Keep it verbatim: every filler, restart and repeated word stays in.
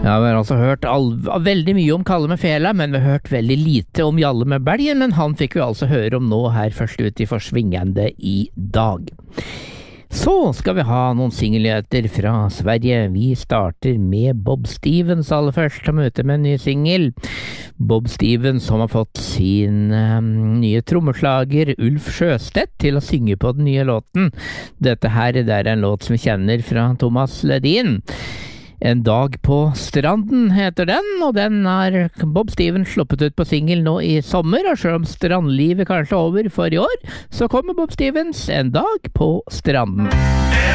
Ja, vi har altså hørt all, veldig mye om Kalle med fela, men vi har hørt veldig lite om Jalle med belgen, men han fikk vi altså høre om nå her først ut i forsvingende i dag. Så skal vi ha noen singelnyheter fra Sverige. Vi starter med Bob Stevens aller først, og møte med en ny singel. Bob Stevens som har fått sin um, nye trommeslager Ulf Sjöstedt til å synge på den nye låten. Dette her det er en låt som vi kjenner fra Thomas Ledin. En dag på stranden heter den, og den har Bob Stevens sluppet ut på singel nå i sommer, og selv om strandlivet kanskje er over for i år, så kommer Bob Stevens en dag på stranden.